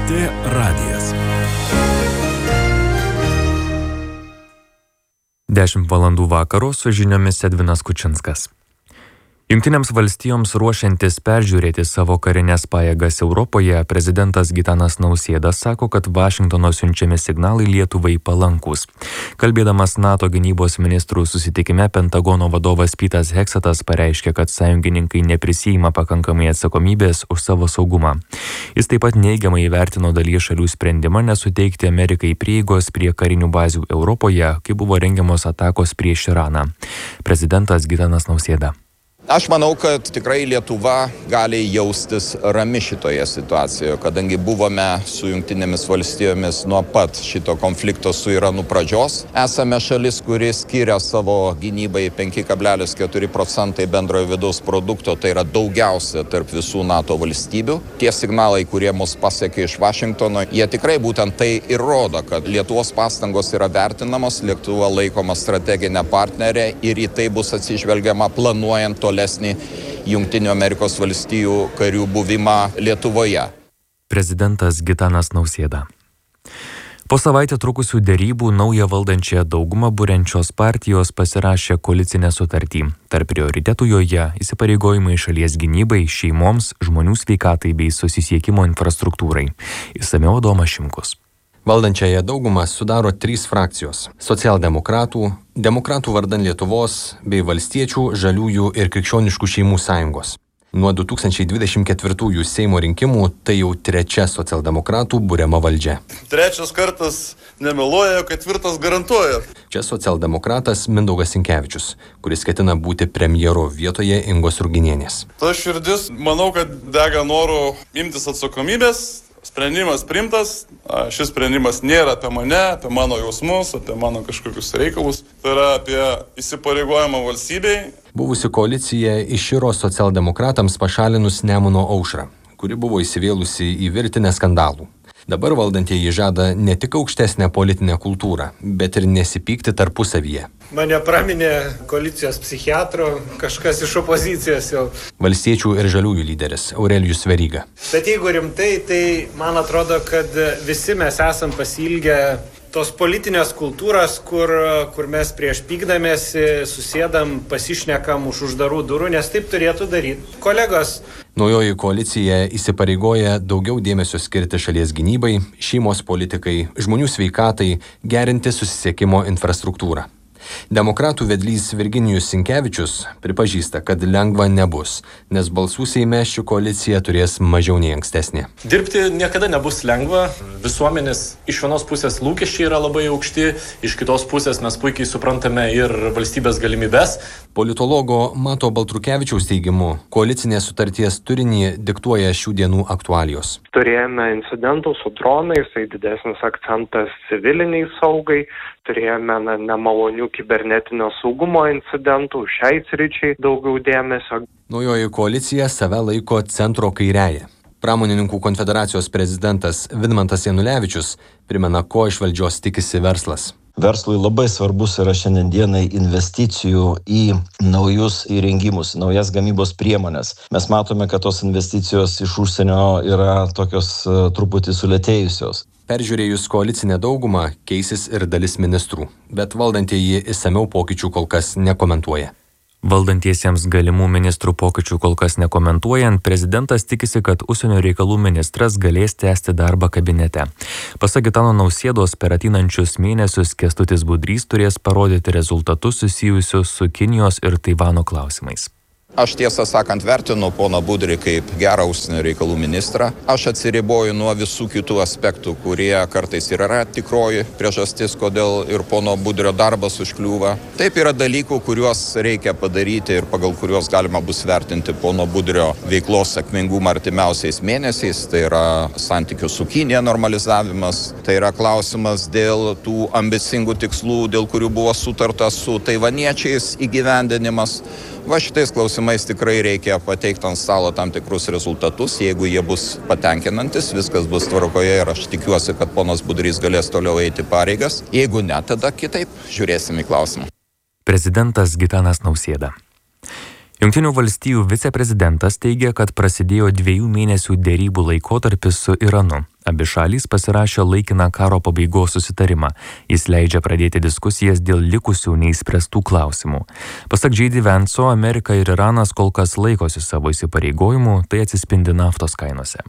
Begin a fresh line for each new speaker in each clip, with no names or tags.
LRT radijas. 10 valandų vakaro su žiniomis Edvinas Kučinskas. Jungtinėms valstijoms ruošiantis peržiūrėti savo karinės pajėgas Europoje, prezidentas Gitanas Nausėda sako, kad Vašingtono siunčiami signalai Lietuvai palankus. Kalbėdamas NATO gynybos ministrų susitikime, Pentagono vadovas Petas Heksetas pareiškė, kad sąjungininkai neprisiima pakankamai atsakomybės už savo saugumą. Jis taip pat neigiamai įvertino dalies šalių sprendimą nesuteikti Amerikai prieigos prie karinių bazių Europoje, kai buvo rengiamos atakos prieš Iraną. Prezidentas Gitanas Nausėda.
Aš manau, kad tikrai Lietuva gali jaustis rami šitoje situacijoje, kadangi buvome su Jungtinėmis valstijomis nuo pat šito konflikto su Iranu pradžios. Esame šalis, kuri skiria savo gynybai 5,4% bendrojo vidaus produkto, tai yra daugiausia tarp visų NATO valstybių. Tie signalai, kurie mus pasiekė iš Vašingtono, jie tikrai būtent tai ir rodo, kad Lietuvos pastangos yra vertinamos, Lietuva laikoma strateginė partnerė ir į tai bus atsižvelgiama planuojant tolesnį Jungtinių Amerikos valstijų karių buvimą Lietuvoje.
Prezidentas Gitanas Nausėda. Po savaitę trukusių derybų naują valdančią daugumą buriančios partijos pasirašė koalicinę sutartį. Tarp prioritetų joje įsipareigojimai šalies gynybai, šeimoms, žmonių sveikatai bei susisiekimo infrastruktūrai. Išsamiau Adomas Šimkus.
Valdančiąją daugumą sudaro 3 frakcijos – socialdemokratų, demokratų vardan Lietuvos bei valstiečių, žaliųjų ir krikščioniškų šeimų sąjungos. Nuo 2024 Seimo rinkimų tai jau 3 socialdemokratų buriama valdžia.
3 kartas nemeluoja, 4 garantuoja.
Čia socialdemokratas Mindaugas Sinkevičius, kuris ketina būti premjero vietoje Ingos Ruginienės.
Ta širdis, manau, kad dega noru imtis atsakomybės. Sprendimas priimtas, šis sprendimas nėra apie mane, apie mano jausmus, apie mano kažkokius reikalus. Tai yra apie įsipareigojimą valstybei.
Buvusi koalicija iširo socialdemokratams pašalinus Nemuno aušrą, kuri buvo įsivėlusi į virtinę skandalų. Dabar valdantieji žada ne tik aukštesnę politinę kultūrą, bet ir nesipykti tarpusavyje.
Mane praminė koalicijos psichiatro, kažkas iš opozicijos jau.
Valstiečių ir žaliųjų lyderis Aurelijus Veryga.
Bet jeigu rimtai, tai man atrodo, kad visi mes esam pasiilgę tos politinės kultūros, kur mes prieš pykdamėsi susėdam, pasišnekam už uždarų durų, nes taip turėtų daryti kolegos.
Naujoji koalicija įsipareigoja daugiau dėmesio skirti šalies gynybai, šeimos politikai, žmonių sveikatai, gerinti susisiekimo infrastruktūrą. Demokratų vedlys Virginijus Sinkevičius pripažįsta, kad lengva nebus, nes balsų Seime ši koalicija turės mažiau nei ankstesnė.
Dirbti niekada nebus lengva. Visuomenės iš vienos pusės lūkesčiai yra labai aukšti, iš kitos pusės mes puikiai suprantame ir valstybės galimybės.
Politologo Mato Baltrukevičiaus teigimu, koalicinės sutarties turinį diktuoja šių dienų aktualijos.
Turėjome incidentų su dronais, tai didesnis akcentas civiliniai saugai, turėjome nemalonių kibernetinio saugumo incidentų, šiai sričiai daugiau dėmesio.
Naujoji koalicija save laiko centro kairiąja. Pramonininkų konfederacijos prezidentas Vidmantas Janulevičius primena, ko iš valdžios tikisi verslas.
Verslui labai svarbus yra šiandienai investicijų į naujus įrengimus, naujas gamybos priemonės. Mes matome, kad tos investicijos iš užsienio yra tokios truputį sulėtėjusios.
Peržiūrėjus koalicinę daugumą keisis ir dalis ministrų, bet valdantieji išsamiau pokyčių kol kas nekomentuoja.
Valdantiesiems galimų ministrų pokyčių kol kas nekomentuojant, prezidentas tikisi, kad užsienio reikalų ministras galės tęsti darbą kabinete. Pasak Gitano Nausėdos, per ateinančius mėnesius Kęstutis Budrys turės parodyti rezultatus susijusius su Kinijos ir Taivano klausimais.
Aš tiesą sakant vertinu poną Budrį kaip gerą užsienio reikalų ministrą. Aš atsiriboju nuo visų kitų aspektų, kurie kartais ir yra tikroji priežastis, kodėl ir pono Budrio darbas užkliūva. Taip yra dalykų, kuriuos reikia padaryti ir pagal kuriuos galima bus vertinti pono Budrio veiklos sėkmingumą artimiausiais mėnesiais. Tai yra santykių su Kinija normalizavimas. Tai yra klausimas dėl tų ambicingų tikslų, dėl kurių buvo sutarta su taivaniečiais įgyvendinimas. Va šitais klausimais tikrai reikia pateikti ant stalo tam tikrus rezultatus. Jeigu jie bus patenkinantis, viskas bus tvarkoje ir aš tikiuosi, kad ponas Budrys galės toliau eiti pareigas. Jeigu ne, tada kitaip žiūrėsim į klausimą.
Prezidentas Gitanas Nausėda. Jungtinių valstijų viceprezidentas teigia, kad prasidėjo 2 mėnesių derybų laikotarpis su Iranu. Abi šalys pasirašė laikiną karo pabaigos susitarimą. Jis leidžia pradėti diskusijas dėl likusių neįspręstų klausimų. Pasak J.D. Vance'o, Amerika ir Iranas kol kas laikosi savo įsipareigojimų, tai atsispindi naftos kainose.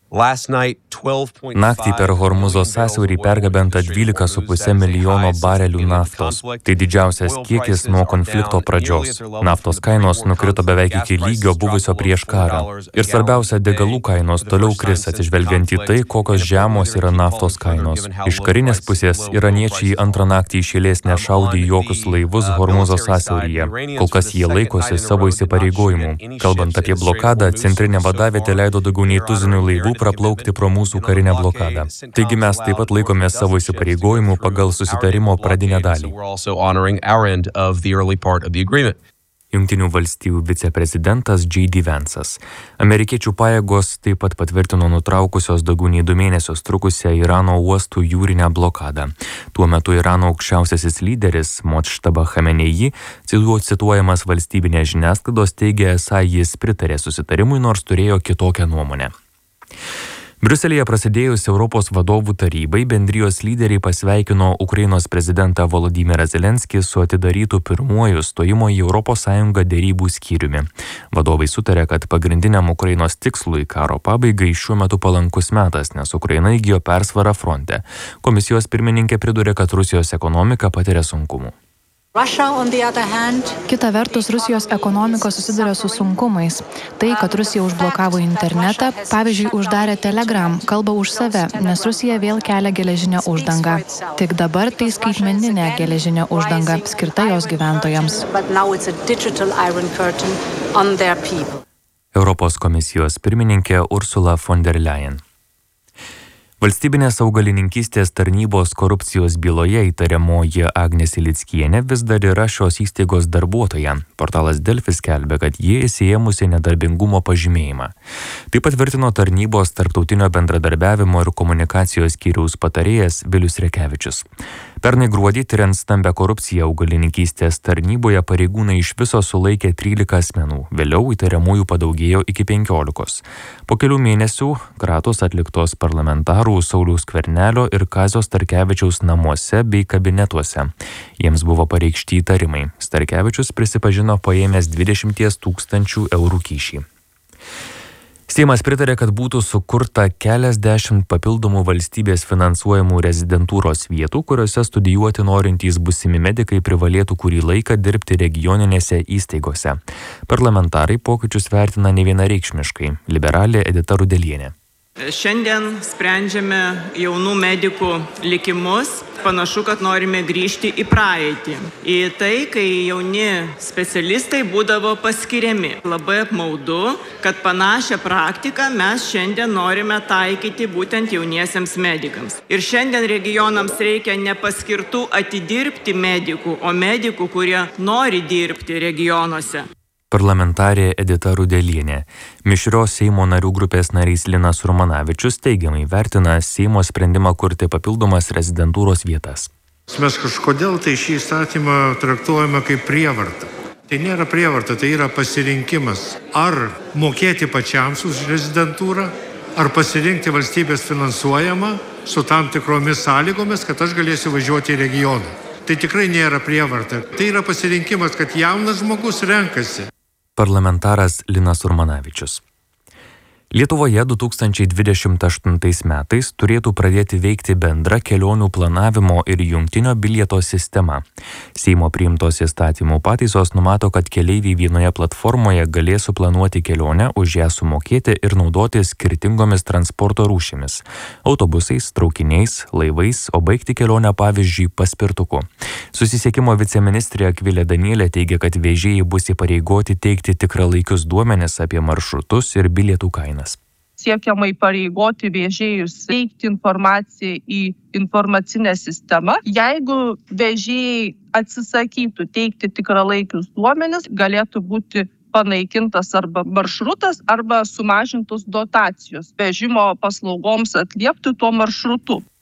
Naktį per Hormuzo sąsiaurį pergabenta 12,5 milijono barelių naftos. Tai didžiausias kiekis nuo konflikto pradžios. Naftos kainos nukrito beveik iki lygio buvusio prieš karą. Ir svarbiausia, degalų kainos toliau kris atsižvelgiant į tai, kokios žemos yra naftos kainos. Iš karinės pusės iraniečiai antrą naktį iš eilės nešaudė jokius laivus Hormuzo sąsiauryje. Kol kas jie laikosi savo įsipareigojimų. Kalbant apie blokadą, centrinė vadavietė leido daugiau nei tuzinių laivų praplaukti pro mūsų karinę blokadą. Taigi mes taip pat laikomės savo įsipareigojimų pagal susitarimo pradinę dalį. Jungtinių valstijų viceprezidentas J.D. Vance'as. Amerikiečių pajėgos taip pat patvirtino nutraukusios daugiau nei 2 mėnesius trukusią Irano uostų jūrinę blokadą. Tuo metu Irano aukščiausiasis lyderis Mojtaba Chamenei, cituojamas valstybinės žiniasklaidos, teigia, esą jis pritarė susitarimui, nors turėjo kitokią nuomonę. Briuselyje prasidėjus Europos vadovų tarybai bendrijos lyderiai pasveikino Ukrainos prezidentą Volodymyrą Zelenskį su atidarytu pirmuoju stojimo į ES derybų skyriumi. Vadovai sutarė, kad pagrindiniam Ukrainos tikslui karo pabaigai šiuo metu palankus metas, nes Ukraina įgijo persvarą fronte. Komisijos pirmininkė pridūrė, kad Rusijos ekonomika patiria sunkumų.
Kita vertus, Rusijos ekonomika susiduria su sunkumais. Tai, kad Rusija užblokavo internetą, pavyzdžiui, uždarė Telegram, kalba už save, nes Rusija vėl kelia geležinę uždangą. Tik dabar tai skaitmeninė geležinė uždanga, skirta jos gyventojams.
Europos komisijos pirmininkė Ursula von der Leyen. Valstybinės augalininkystės tarnybos korupcijos byloje įtariamoji Agnė Silickienė vis dar yra šios įstaigos darbuotoja. Portalas Delfi skelbia, kad ji įsiėmusi nedarbingumo pažymėjimą. Tai patvirtino tarnybos tarptautinio bendradarbiavimo ir komunikacijos skyriaus patarėjas Vilius Rekevičius. Pernai gruodį tiriant stambią korupciją augalininkystės tarnyboje pareigūnai iš viso sulaikė 13 asmenų, vėliau įtariamųjų padaugėjo iki 15. Po kelių mėnesių kratos atliktos parlamentarų Sauliaus Skvernelio ir Kazio Starkevičiaus namuose bei kabinetuose. Jiems buvo pareikšti įtarimai. Starkevičius prisipažino paėmęs 20 000 eurų kyšį. Seimas pritarė, kad būtų sukurta keliasdešimt papildomų valstybės finansuojamų rezidentūros vietų, kuriuose studijuoti norintys būsimi medikai privalėtų kurį laiką dirbti regioninėse įstaigose. Parlamentarai pokyčius vertina nevienareikšmiškai. Liberalė Edita Rudelienė.
Šiandien sprendžiame jaunų medikų likimus. Panašu, kad norime grįžti į praeitį. Į tai, kai jauni specialistai būdavo paskiriami. Labai apmaudu, kad panašią praktiką mes šiandien norime taikyti būtent jauniesiems medikams. Ir šiandien regionams reikia ne paskirtų atidirbti medikų, o medikų, kurie nori dirbti regionuose.
Parlamentarė Edita Rudelienė. Mišrios Seimo narių grupės narys Linas Urmanavičius teigiamai vertina Seimo sprendimą kurti papildomas rezidentūros vietas.
Mes kažkodėl tai šį įstatymą traktuojame kaip prievartą. Tai nėra prievarta, tai yra pasirinkimas. Ar mokėti pačiams už rezidentūrą, ar pasirinkti valstybės finansuojamą su tam tikromis sąlygomis, kad aš galėsiu važiuoti į regioną. Tai tikrai nėra prievarta. Tai yra pasirinkimas, kad jaunas žmogus renkasi.
Parlamentaras Linas Urmanavičius. Lietuvoje 2028 metais turėtų pradėti veikti bendra kelionių planavimo ir jungtinio bilieto sistema. Seimo priimtos įstatymų pataisos numato, kad keleiviai vienoje platformoje galės suplanuoti kelionę, už ją sumokėti ir naudotis skirtingomis transporto rūšimis – autobusais, traukiniais, laivais, o baigti kelionę pavyzdžiui paspirtuku. Susisiekimo viceministrė Akvilė Danielė teigia, kad vežėjai bus įpareigoti teikti tikralaikius duomenis apie maršrutus ir bilietų kainą.
Siekiama įpareigoti vežėjus teikti informaciją į informacinę sistemą. Jeigu vežėjai atsisakytų teikti tikralaikius duomenis, galėtų būti panaikintas arba maršrutas, arba sumažintos dotacijos vežimo paslaugoms atliepti tuo maršrutu.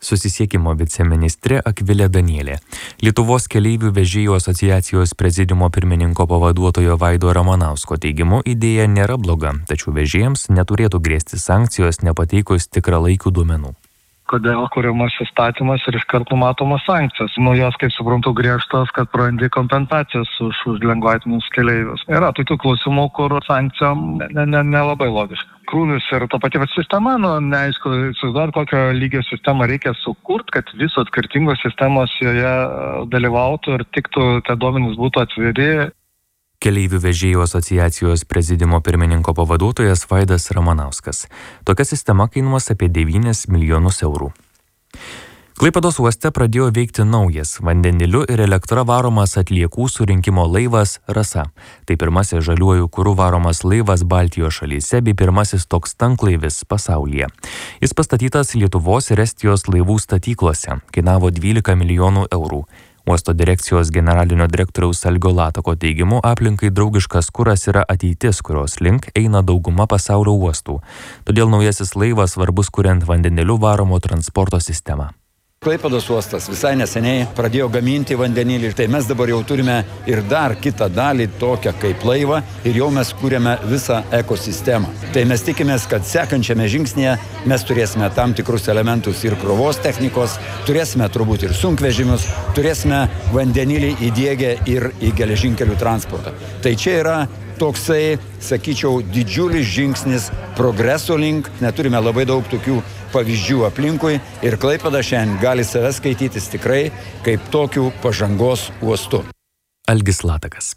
susisiekimo viceministrė Akvilė Danielė. Lietuvos keleivių vežėjų asociacijos prezidiumo pirmininko pavaduotojo Vaido Ramanausko teigimu idėja nėra bloga, tačiau vežėjams neturėtų grėsti sankcijos nepateikus tikralaikių duomenų.
Kodėl kuriamas įstatymas ir iškart numatomos sankcijos. Jos, kaip suprantu, griežtos, kad prarandi kompensacijas už lengvatinius keleivius. Yra tokių klausimų, kur sankcijom nelabai logiška. Krūvis ir ta pati sistema, neaišku, įsivaizduot, kokio lygio sistemą reikia sukurti, kad visos skirtingos sistemos joje dalyvautų ir tiktų, tie duomenys būtų atviri.
Keleivių vežėjų asociacijos prezidiumo pirmininko pavaduotojas Vaidas Ramanauskas. Tokia sistema kainuos apie 9 milijonus eurų. Klaipėdos uoste pradėjo veikti naujas vandeniliu ir elektra varomas atliekų surinkimo laivas Rasa. Tai pirmasis žaliuoju kuru varomas laivas Baltijos šalyse bei pirmasis toks tanklaivis pasaulyje. Jis pastatytas Lietuvos ir Estijos laivų statyklose, kainavo 12 milijonų eurų. Uosto direkcijos generalinio direktoriaus Algio Latako teigimu, aplinkai draugiškas kuras yra ateitis, kurios link eina dauguma pasaulio uostų. Todėl naujasis laivas svarbus kuriant vandeniliu varomo transporto sistemą.
Klaipėdos uostas visai neseniai pradėjo gaminti vandenilį, tai mes dabar jau turime ir dar kitą dalį tokią kaip laivą ir jau mes kūrėme visą ekosistemą. Tai mes tikimės, kad sekančiame žingsnėje mes turėsime tam tikrus elementus ir krovos technikos, turėsime turbūt ir sunkvežimius, turėsime vandenilį įdiegę ir į geležinkelių transportą. Tai čia yra toksai, sakyčiau, didžiulis žingsnis progreso link. Neturime labai daug tokių pavyzdžių aplinkui ir Klaipėda šiandien gali save skaitytis tikrai kaip tokių pažangos uostu.
Algis Latakas.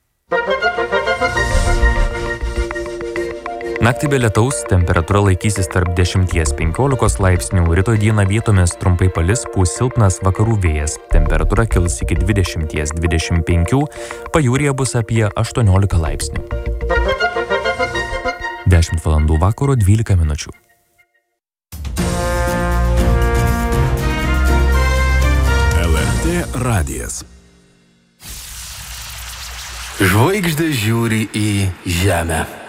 Naktį be lietaus temperatūra laikysis tarp 10–15 laipsnių, rytoj dieną vietomis trumpai palis, pūs silpnas vakarų vėjas. Temperatūra kils iki 20–25, pajūryje bus apie 18 laipsnių. 10 valandų vakaro 12 minučių.
LRT radijas. Žvaigždės žiūri į žemę.